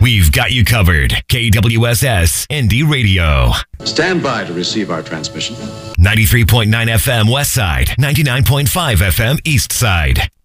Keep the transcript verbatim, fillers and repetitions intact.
We've got you covered. K W S S Indie Radio. Stand by to receive our transmission. ninety-three point nine F M West Side, ninety-nine point five F M East Side.